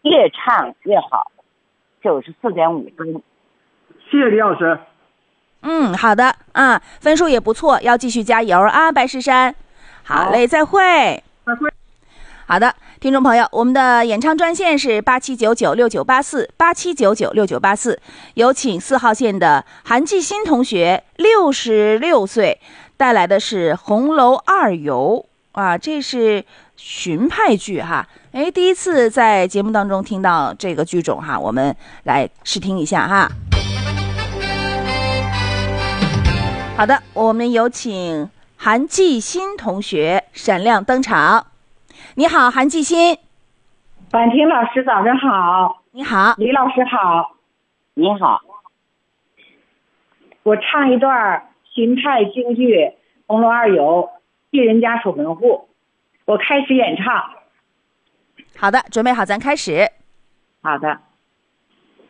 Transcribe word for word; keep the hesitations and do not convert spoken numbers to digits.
越唱越好，九十四点五分。 谢谢李老师。 嗯，好的啊，分数也不错，要继续加油啊，白石山。好嘞，再会。 再会。 好的，听众朋友，我们的演唱专线是八七九九六九八四八七九九六九八四，有请四号线的韩继新同学，六十六岁，带来的是《红楼二游》啊，这是荀派剧哈。哎，第一次在节目当中听到这个剧种哈，我们来试听一下哈。好的，我们有请韩继新同学闪亮登场。你好，韩继新。 婉婷老师早上好。 你好。 李老师好。 你好。 我唱一段荀派京剧《红楼二游》，替人家守门户。我开始演唱。 好的，准备好，咱开始。 好的。